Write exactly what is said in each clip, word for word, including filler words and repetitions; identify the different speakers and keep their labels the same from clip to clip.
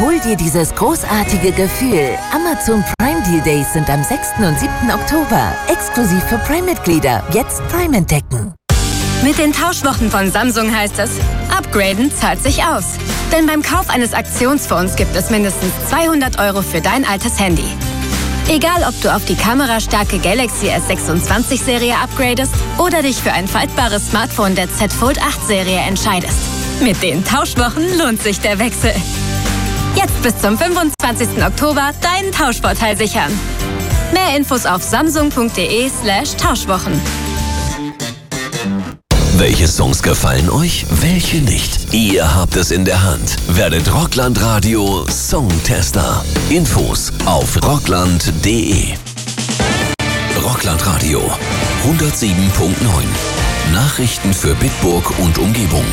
Speaker 1: Hol dir dieses großartige Gefühl. Amazon Prime Deal Days sind am sechsten und siebten Oktober. Exklusiv für Prime-Mitglieder. Jetzt Prime entdecken.
Speaker 2: Mit den Tauschwochen von Samsung heißt es, upgraden zahlt sich aus. Denn beim Kauf eines Aktionsphones gibt es mindestens zweihundert Euro für dein altes Handy. Egal, ob du auf die kamerastarke Galaxy S sechsundzwanzig Serie upgradest oder dich für ein faltbares Smartphone der Z Fold acht Serie entscheidest. Mit den Tauschwochen lohnt sich der Wechsel. Jetzt bis zum fünfundzwanzigsten Oktober deinen Tauschvorteil sichern. Mehr Infos auf samsung.de slash Tauschwochen.
Speaker 3: Welche Songs gefallen euch? Welche nicht? Ihr habt es in der Hand. Werdet Rockland Radio Songtester. Infos auf rockland punkt de. Rockland Radio hundertsieben Komma neun. Nachrichten für Bitburg und Umgebung.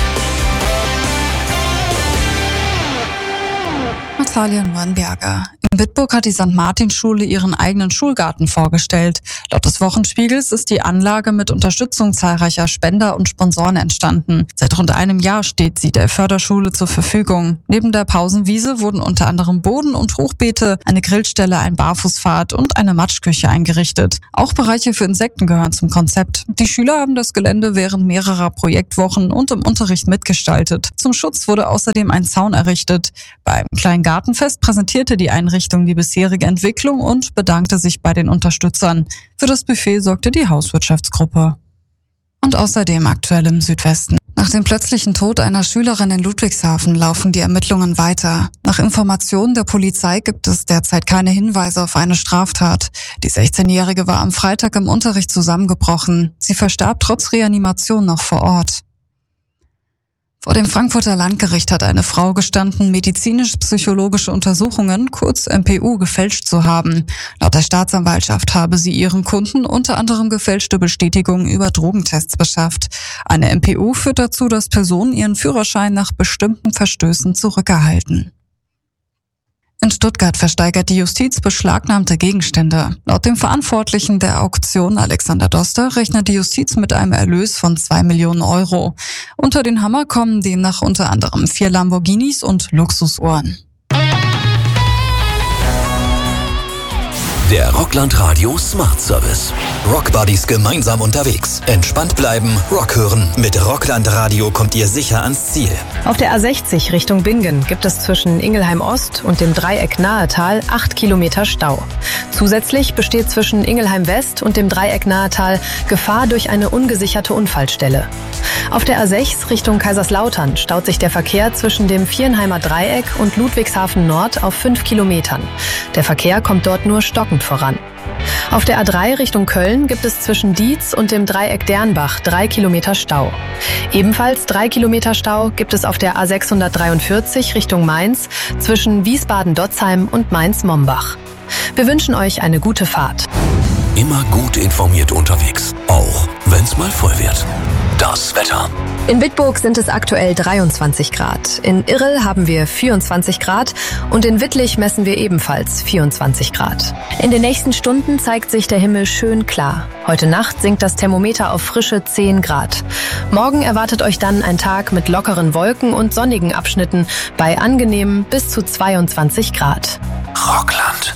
Speaker 4: Natalia Nürnberger. In Bitburg hat die Sankt Martin-Schule ihren eigenen Schulgarten vorgestellt. Laut des Wochenspiegels ist die Anlage mit Unterstützung zahlreicher Spender und Sponsoren entstanden. Seit rund einem Jahr steht sie der Förderschule zur Verfügung. Neben der Pausenwiese wurden unter anderem Boden- und Hochbeete, eine Grillstelle, ein Barfußpfad und eine Matschküche eingerichtet. Auch Bereiche für Insekten gehören zum Konzept. Die Schüler haben das Gelände während mehrerer Projektwochen und im Unterricht mitgestaltet. Zum Schutz wurde außerdem ein Zaun errichtet. Beim kleinen Gartenfest präsentierte die Einrichtung die bisherige Entwicklung und bedankte sich bei den Unterstützern. Für das Buffet sorgte die Hauswirtschaftsgruppe. Und außerdem aktuell im Südwesten. Nach dem plötzlichen Tod einer Schülerin in Ludwigshafen laufen die Ermittlungen weiter. Nach Informationen der Polizei gibt es derzeit keine Hinweise auf eine Straftat. Die sechzehnjährige war am Freitag im Unterricht zusammengebrochen. Sie verstarb trotz Reanimation noch vor Ort. Vor dem Frankfurter Landgericht hat eine Frau gestanden, medizinisch-psychologische Untersuchungen, kurz M P U, gefälscht zu haben. Laut der Staatsanwaltschaft habe sie ihren Kunden unter anderem gefälschte Bestätigungen über Drogentests beschafft. Eine M P U führt dazu, dass Personen ihren Führerschein nach bestimmten Verstößen zurückerhalten. In Stuttgart versteigert die Justiz beschlagnahmte Gegenstände. Laut dem Verantwortlichen der Auktion, Alexander Doster, rechnet die Justiz mit einem Erlös von zwei Millionen Euro. Unter den Hammer kommen demnach unter anderem vier Lamborghinis und Luxusuhren.
Speaker 3: Der Rockland Radio Smart Service.
Speaker 5: Rockbuddies gemeinsam unterwegs. Entspannt bleiben, Rock hören. Mit Rockland Radio kommt ihr sicher ans Ziel.
Speaker 6: Auf der A sechzig Richtung Bingen gibt es zwischen Ingelheim Ost und dem Dreieck Nahetal acht Kilometer Stau. Zusätzlich besteht zwischen Ingelheim West und dem Dreieck Nahetal Gefahr durch eine ungesicherte Unfallstelle. Auf der A sechs Richtung Kaiserslautern staut sich der Verkehr zwischen dem Viernheimer Dreieck und Ludwigshafen Nord auf fünf Kilometern. Der Verkehr kommt dort nur stockend voran. Auf der A drei Richtung Köln gibt es zwischen Dietz und dem Dreieck Dernbach drei Kilometer Stau. Ebenfalls drei Kilometer Stau gibt es auf der A sechshundertdreiundvierzig Richtung Mainz zwischen Wiesbaden-Dotzheim und Mainz-Mombach. Wir wünschen euch eine gute Fahrt.
Speaker 3: Immer gut informiert unterwegs, auch wenn's mal voll wird. Das Wetter.
Speaker 6: In Bitburg sind es aktuell dreiundzwanzig Grad. In Irrel haben wir vierundzwanzig Grad und in Wittlich messen wir ebenfalls vierundzwanzig Grad. In den nächsten Stunden zeigt sich der Himmel schön klar. Heute Nacht sinkt das Thermometer auf frische zehn Grad. Morgen erwartet euch dann ein Tag mit lockeren Wolken und sonnigen Abschnitten bei angenehmen bis zu zweiundzwanzig Grad.
Speaker 3: Rockland